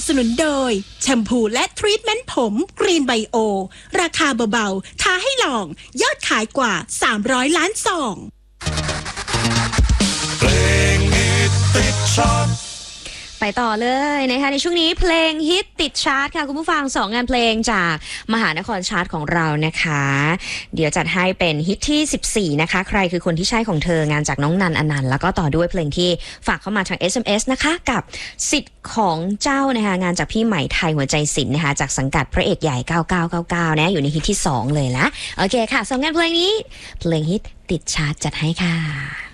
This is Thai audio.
สนุนโดยแชมพูและทรีทเมนต์ผมกรีนไบโอราคาเบาๆท้าให้ลองยอดขายกว่า300ล้านซองเพลงฮิตติดชาร์ตไปต่อเลยนะคะในช่วงนี้เพลงฮิตติดชาร์ตค่ะคุณผู้ฟัง2งานเพลงจากมหานครชาร์ตของเรานะคะเดี๋ยวจัดให้เป็นฮิตที่14นะคะใครคือคนที่ใช่ของเธองานจากน้องนันอนันต์แล้วก็ต่อด้วยเพลงที่ฝากเข้ามาทาง SMS นะคะกับสิทธิ์ของเจ้านะคะงานจากพี่ใหม่ไทยหัวใจศิลป์นะคะจากสังกัดพระเอกใหญ่9999นะอยู่ในฮิตที่2เลยละโอเคค่ะ2งานเพลงนี้เพลงฮิตติดชาร์ตจัดให้ค่ะ